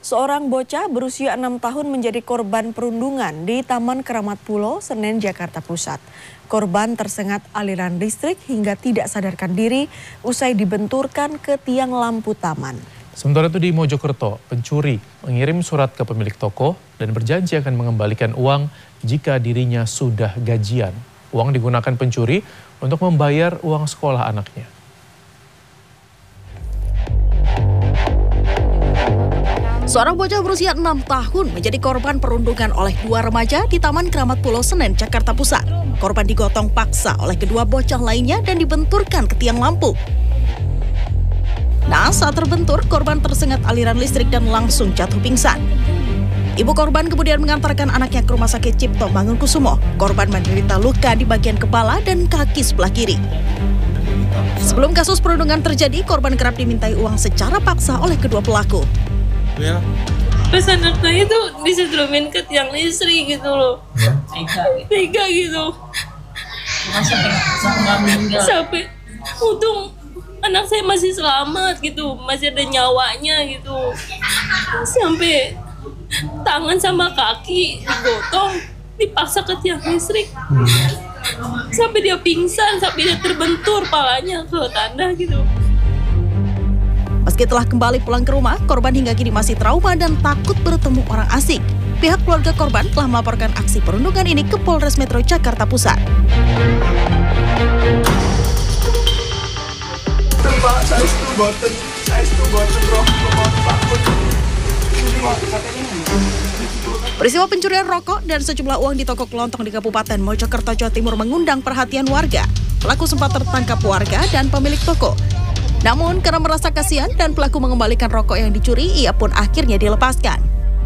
Seorang bocah berusia 6 tahun menjadi korban perundungan di Taman Keramat Pulo, Senen, Jakarta Pusat. Korban tersengat aliran listrik hingga tidak sadarkan diri usai dibenturkan ke tiang lampu taman. Sementara itu di Mojokerto, pencuri mengirim surat ke pemilik toko dan berjanji akan mengembalikan uang jika dirinya sudah gajian. Uang digunakan pencuri untuk membayar uang sekolah anaknya. Seorang bocah berusia 6 tahun menjadi korban perundungan oleh dua remaja di Taman Keramat Pulo, Senen, Jakarta Pusat. Korban digotong paksa oleh kedua bocah lainnya dan dibenturkan ke tiang lampu. Nah, saat terbentur, korban tersengat aliran listrik dan langsung jatuh pingsan. Ibu korban kemudian mengantarkan anaknya ke Rumah Sakit Cipto Mangunkusumo. Korban menderita luka di bagian kepala dan kaki sebelah kiri. Sebelum kasus perundungan terjadi, korban kerap dimintai uang secara paksa oleh kedua pelaku. Pas anaknya itu disetrumin ke tiang listrik gitu loh. Tega gitu. Sampai untung anak saya masih selamat gitu, masih ada nyawanya gitu. Sampai tangan sama kaki digotong, dipaksa ke tiang listrik. Sampai dia pingsan, sampai dia terbentur palanya ke tanah gitu. Meski telah kembali pulang ke rumah, korban hingga kini masih trauma dan takut bertemu orang asing. Pihak keluarga korban telah melaporkan aksi perundungan ini ke Polres Metro Jakarta Pusat. Peristiwa pencurian rokok dan sejumlah uang di toko kelontong di Kabupaten Mojokerto, Jawa Timur mengundang perhatian warga. Pelaku sempat tertangkap warga dan pemilik toko. Namun karena merasa kasihan dan pelaku mengembalikan rokok yang dicuri, ia pun akhirnya dilepaskan.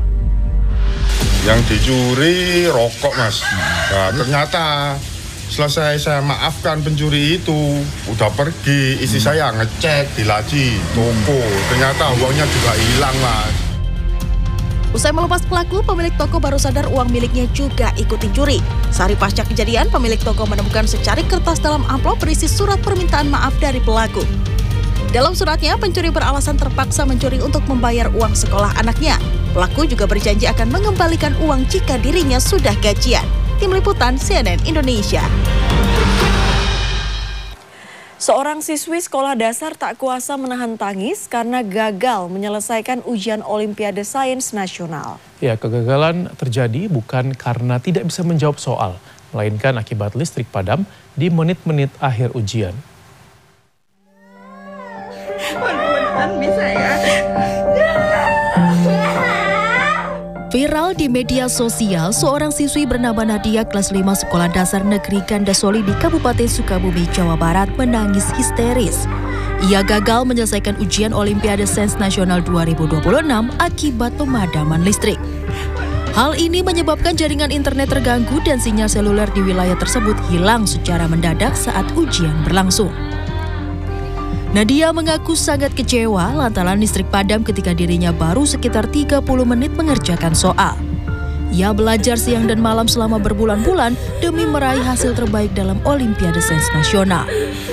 Yang dicuri rokok, Mas. Nah, ternyata selesai saya maafkan pencuri itu, udah pergi, istri saya ngecek di laci toko, ternyata uangnya juga hilang, Mas. Usai melepas pelaku, pemilik toko baru sadar uang miliknya juga ikut dicuri. Sehari pasca kejadian, pemilik toko menemukan secari kertas dalam amplop berisi surat permintaan maaf dari pelaku. Dalam suratnya, pencuri beralasan terpaksa mencuri untuk membayar uang sekolah anaknya. Pelaku juga berjanji akan mengembalikan uang jika dirinya sudah gajian. Tim Liputan CNN Indonesia. Seorang siswi sekolah dasar tak kuasa menahan tangis karena gagal menyelesaikan ujian Olimpiade Sains Nasional. Ya, kegagalan terjadi bukan karena tidak bisa menjawab soal, melainkan akibat listrik padam di menit-menit akhir ujian. Viral di media sosial, seorang siswi bernama Nadia kelas 5 Sekolah Dasar Negeri Gandasoli di Kabupaten Sukabumi, Jawa Barat menangis histeris. Ia gagal menyelesaikan ujian Olimpiade Sains Nasional 2026 akibat pemadaman listrik. Hal ini menyebabkan jaringan internet terganggu dan sinyal seluler di wilayah tersebut hilang secara mendadak saat ujian berlangsung. Nadia mengaku sangat kecewa lantaran listrik padam ketika dirinya baru sekitar 30 menit mengerjakan soal. Ia belajar siang dan malam selama berbulan-bulan demi meraih hasil terbaik dalam Olimpiade Sains Nasional.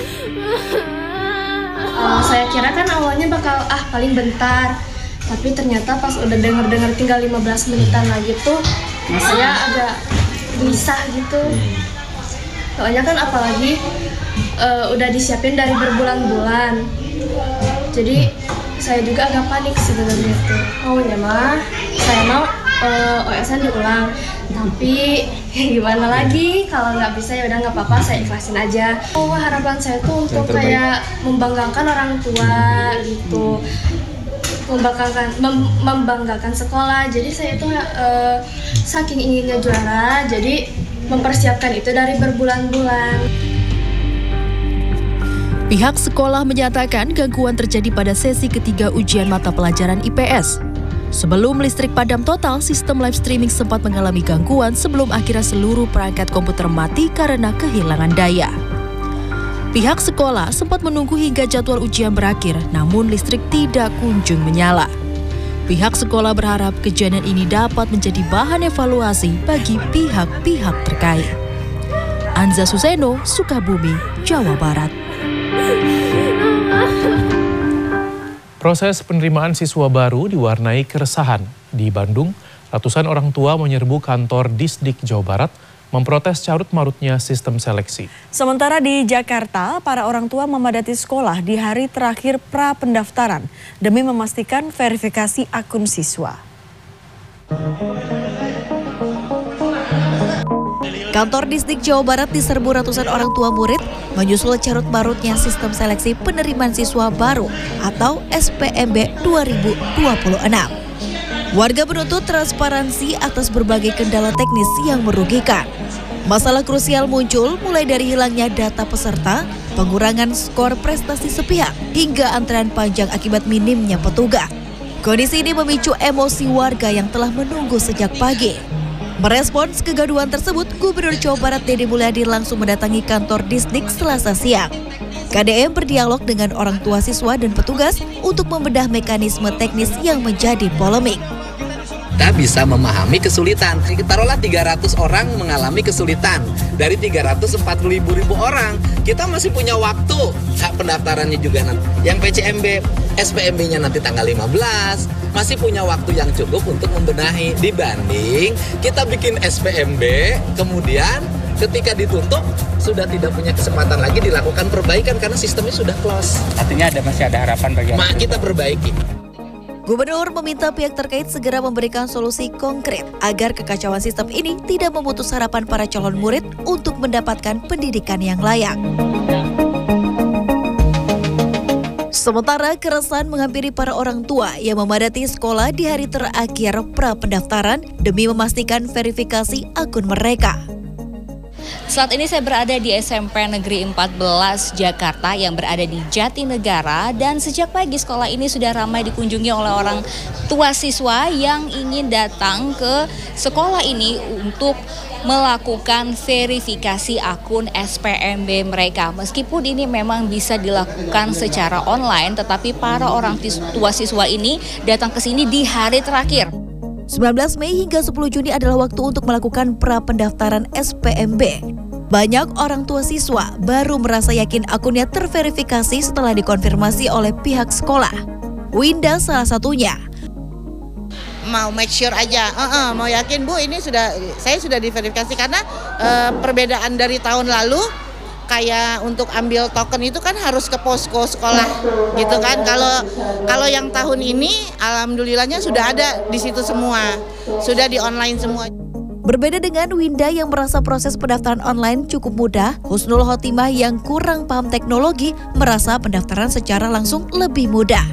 Saya kira kan awalnya bakal paling bentar, tapi ternyata pas udah dengar tinggal 15 menitan lagi tuh saya agak gelisah gitu. Soalnya kan apalagi udah disiapin dari berbulan-bulan, jadi saya juga agak panik sebenarnya tuh. Maunya mah saya mau OSN diulang, tapi gimana lagi, kalau nggak bisa ya udah nggak apa-apa, saya ikhlasin aja. Harapan saya tuh untuk kayak membanggakan orang tua gitu, membanggakan sekolah. Jadi saya tuh saking inginnya juara, jadi mempersiapkan itu dari berbulan-bulan. Pihak sekolah menyatakan gangguan terjadi pada sesi ketiga ujian mata pelajaran IPS. Sebelum listrik padam total, sistem live streaming sempat mengalami gangguan sebelum akhirnya seluruh perangkat komputer mati karena kehilangan daya. Pihak sekolah sempat menunggu hingga jadwal ujian berakhir, namun listrik tidak kunjung menyala. Pihak sekolah berharap kejadian ini dapat menjadi bahan evaluasi bagi pihak-pihak terkait. Anza Suseno, Sukabumi, Jawa Barat. Proses penerimaan siswa baru diwarnai keresahan. Di Bandung, ratusan orang tua menyerbu kantor Disdik Jawa Barat memprotes carut-marutnya sistem seleksi. Sementara di Jakarta, para orang tua memadati sekolah di hari terakhir pra-pendaftaran demi memastikan verifikasi akun siswa. Kantor Disdik Jawa Barat diserbu ratusan orang tua murid menyusul carut-marutnya sistem seleksi penerimaan siswa baru atau SPMB 2026. Warga menuntut transparansi atas berbagai kendala teknis yang merugikan. Masalah krusial muncul mulai dari hilangnya data peserta, pengurangan skor prestasi sepihak, hingga antrean panjang akibat minimnya petugas. Kondisi ini memicu emosi warga yang telah menunggu sejak pagi. Merespons kegaduhan tersebut, Gubernur Jawa Barat Deddy Mulyadi langsung mendatangi kantor Disdik Selasa siang. KDM berdialog dengan orang tua siswa dan petugas untuk membedah mekanisme teknis yang menjadi polemik. Kita bisa memahami kesulitan. Taruhlah 300 orang mengalami kesulitan dari 340.000 orang. Kita masih punya waktu. Hak pendaftarannya juga nanti. Yang PCMB, SPMB-nya nanti tanggal 15. Masih punya waktu yang cukup untuk membenahi. Dibanding kita bikin SPMB, kemudian ketika ditutup sudah tidak punya kesempatan lagi dilakukan perbaikan karena sistemnya sudah close. Artinya masih ada harapan bagi kita perbaiki. Gubernur meminta pihak terkait segera memberikan solusi konkret agar kekacauan sistem ini tidak memutus harapan para calon murid untuk mendapatkan pendidikan yang layak. Sementara keresahan menghampiri para orang tua yang memadati sekolah di hari terakhir pra-pendaftaran demi memastikan verifikasi akun mereka. Saat ini saya berada di SMP Negeri 14 Jakarta yang berada di Jatinegara, dan sejak pagi sekolah ini sudah ramai dikunjungi oleh orang tua siswa yang ingin datang ke sekolah ini untuk melakukan verifikasi akun SPMB mereka. Meskipun ini memang bisa dilakukan secara online, tetapi para orang tua siswa ini datang ke sini di hari terakhir. 19 Mei hingga 10 Juni adalah waktu untuk melakukan pra-pendaftaran SPMB. Banyak orang tua siswa baru merasa yakin akunnya terverifikasi setelah dikonfirmasi oleh pihak sekolah. Winda salah satunya. Mau make sure aja, mau yakin Bu, ini saya sudah diverifikasi karena perbedaan dari tahun lalu. Kayak untuk ambil token itu kan harus ke posko sekolah gitu kan. Kalau yang tahun ini alhamdulillahnya sudah ada di situ semua, sudah di online semua. Berbeda dengan Winda yang merasa proses pendaftaran online cukup mudah, Husnul Khotimah yang kurang paham teknologi merasa pendaftaran secara langsung lebih mudah.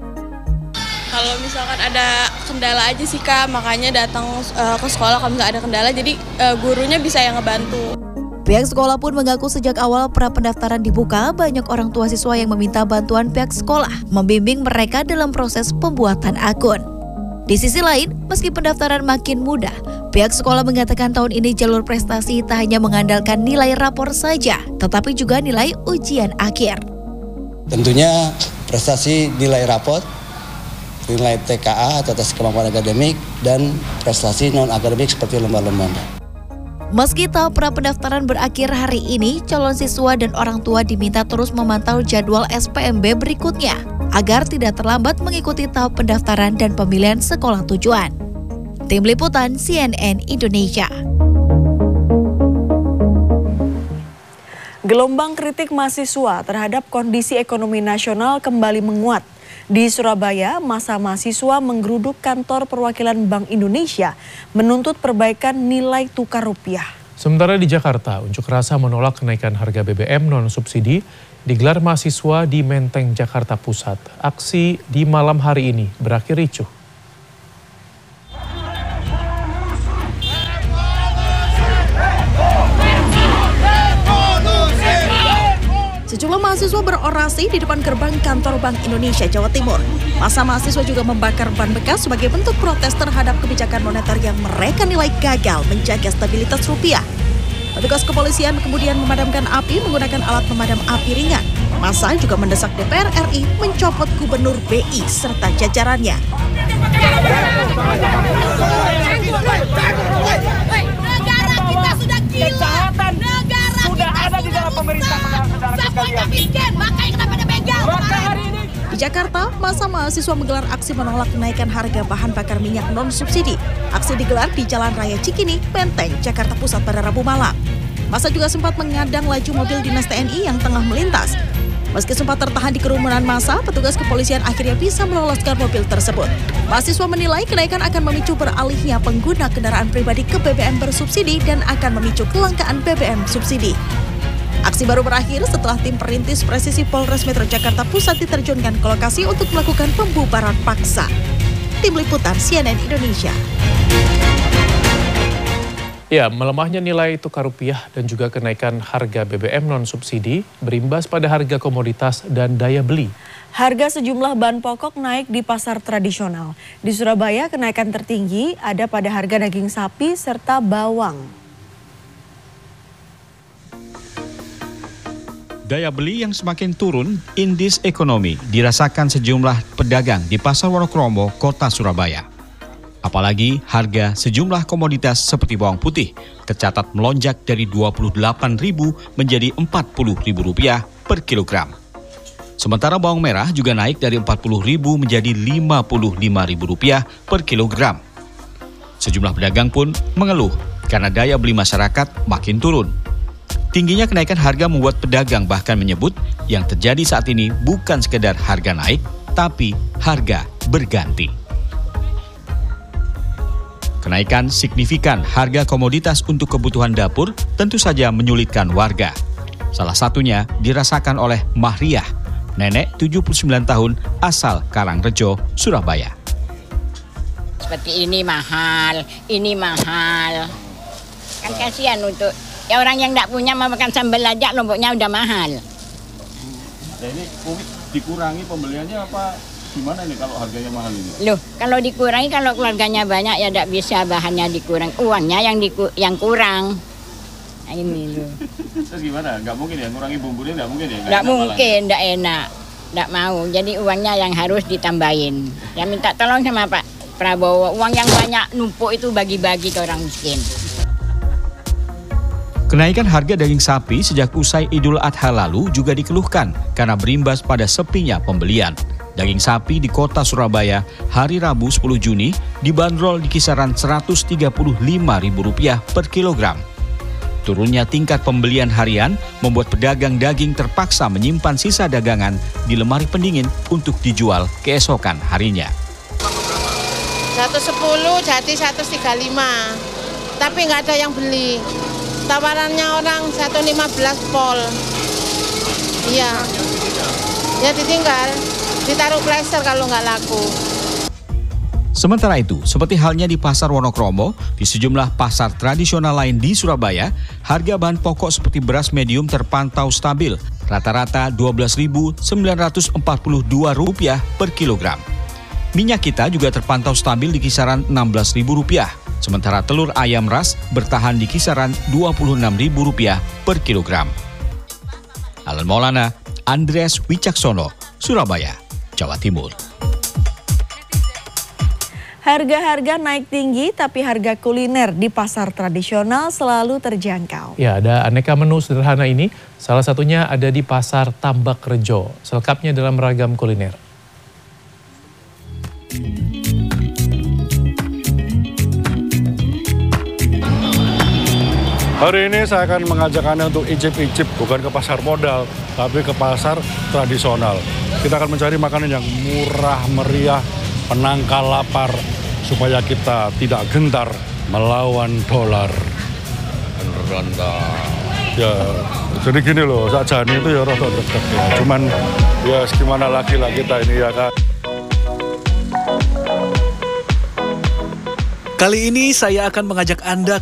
Kalau misalkan ada kendala aja sih Kak, makanya datang ke sekolah kalau misalkan ada kendala, jadi gurunya bisa yang ngebantu. Pihak sekolah pun mengaku sejak awal pra-pendaftaran dibuka, banyak orang tua siswa yang meminta bantuan pihak sekolah membimbing mereka dalam proses pembuatan akun. Di sisi lain, meski pendaftaran makin mudah, pihak sekolah mengatakan tahun ini jalur prestasi tak hanya mengandalkan nilai rapor saja, tetapi juga nilai ujian akhir. Tentunya prestasi nilai rapor, nilai TKA atau tes kemampuan akademik, dan prestasi non-akademik seperti lomba-lomba. Meski tahap pra-pendaftaran berakhir hari ini, calon siswa dan orang tua diminta terus memantau jadwal SPMB berikutnya agar tidak terlambat mengikuti tahap pendaftaran dan pemilihan sekolah tujuan. Tim Liputan CNN Indonesia. Gelombang kritik mahasiswa terhadap kondisi ekonomi nasional kembali menguat. Di Surabaya, massa mahasiswa menggeruduk kantor perwakilan Bank Indonesia menuntut perbaikan nilai tukar rupiah. Sementara di Jakarta, unjuk rasa menolak kenaikan harga BBM non-subsidi digelar mahasiswa di Menteng, Jakarta Pusat. Aksi di malam hari ini berakhir ricuh. Sejumlah mahasiswa berorasi di depan gerbang kantor Bank Indonesia Jawa Timur. Massa mahasiswa juga membakar ban bekas sebagai bentuk protes terhadap kebijakan moneter yang mereka nilai gagal menjaga stabilitas rupiah. Petugas kepolisian kemudian memadamkan api menggunakan alat pemadam api ringan. Massa juga mendesak DPR RI mencopot Gubernur BI serta jajarannya. Negara kita sudah gila. Negara sudah ada di dalam pemerintah. Sampai miskin, makanya kita pada begal. Di Jakarta, masa mahasiswa menggelar aksi menolak kenaikan harga bahan bakar minyak non-subsidi. Aksi digelar di Jalan Raya Cikini, Menteng, Jakarta Pusat pada Rabu malam. Masa juga sempat mengadang laju mobil dinas TNI yang tengah melintas. Meski sempat tertahan di kerumunan massa, petugas kepolisian akhirnya bisa meloloskan mobil tersebut. Mahasiswa menilai kenaikan akan memicu beralihnya pengguna kendaraan pribadi ke BBM bersubsidi dan akan memicu kelangkaan BBM subsidi. Aksi baru berakhir setelah tim perintis presisi Polres Metro Jakarta Pusat diterjunkan ke lokasi untuk melakukan pembubaran paksa. Tim Liputan CNN Indonesia. Ya, melemahnya nilai tukar rupiah dan juga kenaikan harga BBM non-subsidi berimbas pada harga komoditas dan daya beli. Harga sejumlah bahan pokok naik di pasar tradisional. Di Surabaya, kenaikan tertinggi ada pada harga daging sapi serta bawang. Daya beli yang semakin turun, indeks ekonomi dirasakan sejumlah pedagang di Pasar Wonokromo, Kota Surabaya. Apalagi harga sejumlah komoditas seperti bawang putih tercatat melonjak dari Rp28.000 menjadi Rp40.000 per kilogram. Sementara bawang merah juga naik dari Rp40.000 menjadi Rp55.000 per kilogram. Sejumlah pedagang pun mengeluh karena daya beli masyarakat makin turun. Tingginya kenaikan harga membuat pedagang bahkan menyebut yang terjadi saat ini bukan sekedar harga naik, tapi harga berganti. Kenaikan signifikan harga komoditas untuk kebutuhan dapur tentu saja menyulitkan warga. Salah satunya dirasakan oleh Mahriah, nenek 79 tahun asal Karangrejo, Surabaya. Seperti ini mahal. Kan kasihan untuk ya orang yang tidak punya mau makan sambal aja lomboknya udah mahal. Nah ini dikurangi pembeliannya apa? Gimana nih kalau harganya mahal ini? Loh, kalau dikurangi kalau keluarganya banyak ya tidak bisa bahannya dikurang, uangnya yang kurang. Nah, ini loh. Terus gimana? Nggak mungkin ya ngurangi bumbunya nggak mungkin ya? Nggak mungkin, nggak enak, nggak mau. Jadi uangnya yang harus ditambahin. Ya minta tolong sama Pak Prabowo, uang yang banyak numpuk itu bagi-bagi ke orang miskin. Kenaikan harga daging sapi sejak usai Idul Adha lalu juga dikeluhkan karena berimbas pada sepinya pembelian. Daging sapi di kota Surabaya hari Rabu 10 Juni dibanderol di kisaran Rp135.000 per kilogram. Turunnya tingkat pembelian harian membuat pedagang daging terpaksa menyimpan sisa dagangan di lemari pendingin untuk dijual keesokan harinya. 110 jadi 135, tapi nggak ada yang beli. Tawarannya orang 115 pol. Iya, ya ditinggal. Ditaruh plaster kalau nggak laku. Sementara itu, seperti halnya di Pasar Wonokromo, di sejumlah pasar tradisional lain di Surabaya, harga bahan pokok seperti beras medium terpantau stabil, rata-rata Rp12.942 per kilogram. Minyak kita juga terpantau stabil di kisaran Rp16.000, sementara telur ayam ras bertahan di kisaran Rp26.000 per kilogram. Alan Maulana, Andreas Wicaksono, Surabaya, Jawa Timur. Harga-harga naik tinggi tapi harga kuliner di pasar tradisional selalu terjangkau. Ya, ada aneka menu sederhana ini, salah satunya ada di Pasar Tambak Rejo, selengkapnya dalam ragam kuliner. Hari ini saya akan mengajak Anda untuk icip-icip, bukan ke pasar modal, tapi ke pasar tradisional. Kita akan mencari makanan yang murah, meriah, penangkal lapar, supaya kita tidak gentar melawan dolar. Ya, jadi gini loh, Sakjane itu ya rada deket ya. Cuman ya gimana lagi lah kita ini ya kan. Kali ini saya akan mengajak Anda